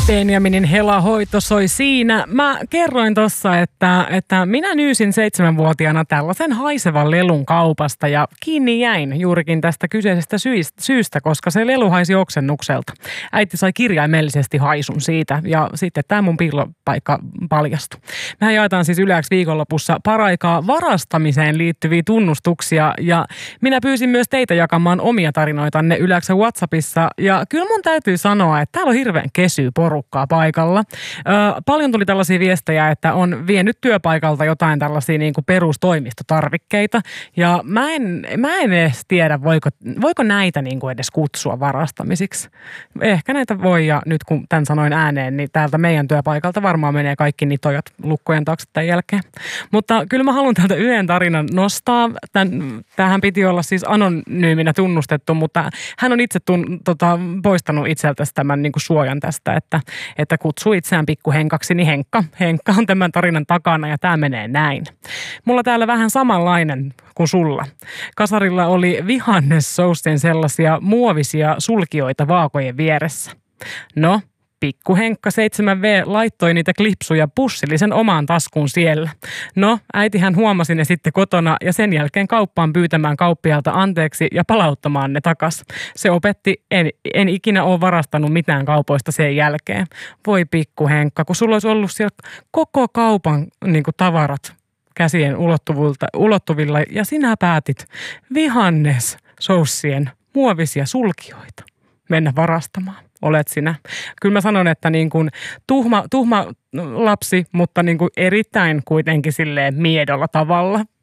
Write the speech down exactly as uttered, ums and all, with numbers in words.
Benjaminin helahoito soi siinä. Mä kerroin tossa, että, että minä nyysin seitsemänvuotiaana tällaisen haisevan lelun kaupasta ja kiinni jäin juurikin tästä kyseisestä syystä, koska se lelu haisi oksennukselta. Äiti sai kirjaimellisesti haisun siitä ja sitten tämä mun piilopaikka paljastui. Mehän jaetaan siis Yleäks viikonlopussa paraikaa varastamiseen liittyviä tunnustuksia ja minä pyysin myös teitä jakamaan omia tarinoitanne Yleäksen WhatsAppissa ja kyllä mun täytyy sanoa, että täällä on hirveän kesy porukkaa paikalla. Ö, paljon tuli tällaisia viestejä, että on vienyt työpaikalta jotain tällaisia niin kuin perustoimistotarvikkeita. Ja mä en, mä en edes tiedä, voiko, voiko näitä niin kuin edes kutsua varastamisiksi. Ehkä näitä voi, ja nyt kun tämän sanoin ääneen, niin täältä meidän työpaikalta varmaan menee kaikki nitojat lukkojen taakse tämän jälkeen. Mutta kyllä mä haluan täältä yhden tarinan nostaa. Tän, tämähän piti olla siis anonyyminä tunnustettu, mutta hän on itse tun, tota, poistanut itseltäsi tämän niin kuin suojan tästä, että, että kutsuu itseään pikkuhenkaksi, niin Henkka. Henkka on tämän tarinan takana ja tämä menee näin. Mulla täällä vähän samanlainen kuin sulla. Kasarilla oli vihannessoussien sellaisia muovisia sulkioita vaakojen vieressä. No, pikku Henkka seitsemän V laittoi niitä klipsuja pussillisen omaan taskuun siellä. No, äitihän huomasi ne sitten kotona ja sen jälkeen kauppaan pyytämään kauppialta anteeksi ja palauttamaan ne takas. Se opetti, en, en ikinä ole varastanut mitään kaupoista sen jälkeen. Voi pikku Henkka, kun sulla olisi ollut siellä koko kaupan niin kuin tavarat käsien ulottuvilla ja sinä päätit vihannes soussien muovisia sulkioita mennä varastamaan. Olet sinä. Kyllä mä sanon, että niin kuin tuhma, tuhma lapsi, mutta niin kuin erittäin kuitenkin silleen miedolla tavalla